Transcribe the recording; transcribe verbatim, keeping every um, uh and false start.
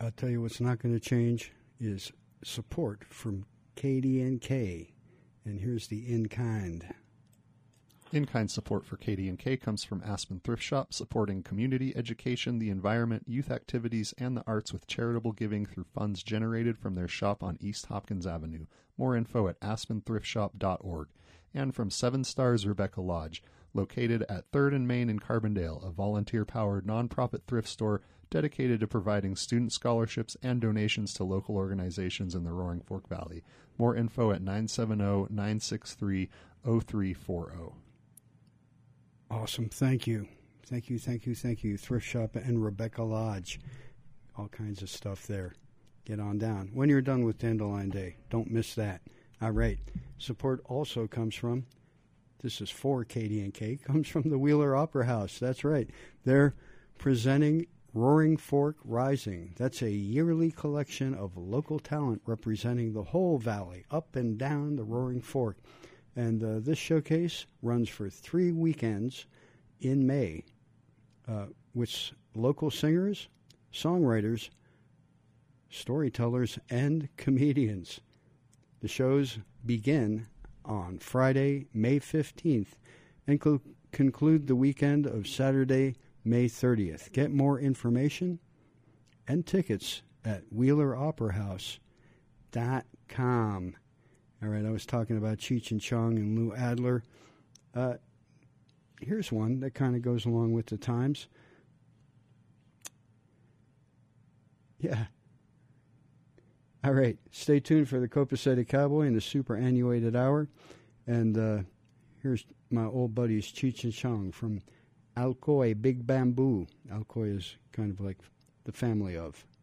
I'll tell you what's not going to change is support from K D N K. And here's the in-kind. In-kind support for K D N K comes from Aspen Thrift Shop, supporting community education, the environment, youth activities, and the arts with charitable giving through funds generated from their shop on East Hopkins Avenue. More info at aspen thrift shop dot org. And from Seven Stars Rebecca Lodge, located at third and Main in Carbondale, a volunteer-powered nonprofit thrift store dedicated to providing student scholarships and donations to local organizations in the Roaring Fork Valley. More info at nine seven zero, nine six three, zero three four zero. Awesome. Thank you. Thank you, thank you, thank you. Thrift Shop and Rebecca Lodge. All kinds of stuff there. Get on down. When you're done with Dandelion Day, don't miss that. All right. Support also comes from, this is for K D N K, comes from the Wheeler Opera House. That's right. They're presenting Roaring Fork Rising. That's a yearly collection of local talent representing the whole valley, up and down the Roaring Fork. And uh, this showcase runs for three weekends in May, uh, with local singers, songwriters, storytellers, and comedians. The shows begin on Friday, May fifteenth, and co- conclude the weekend of Saturday, May thirtieth. Get more information and tickets at wheeler opera house dot com. All right, I was talking about Cheech and Chong and Lou Adler. Uh, here's one that kind of goes along with the times. Yeah. All right, stay tuned for the Copacetic Cowboy and the Superannuated Hour. And uh, here's my old buddies Cheech and Chong from Alcoy Big Bamboo. Alcoy is kind of like the family of